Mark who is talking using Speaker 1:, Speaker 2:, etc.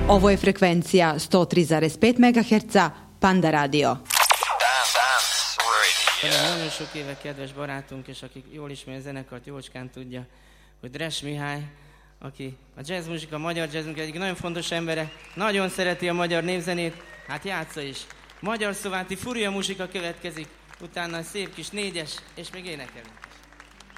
Speaker 1: Ovo je frekvencija 103,5 MHz Panda Radio.
Speaker 2: Nagyon sok éve kedves barátunk, és aki jól ismeri a zenekart, jócskán tudja, hogy Dres Mihály, aki a jazzmuzsika, a magyar jazzmuzsika egyik nagyon fontos embere, nagyon szereti a magyar népzenét, hát játsza is. Magyar Szováti Furia muzsika következik, utána szép kis négyes, és még énekelünk.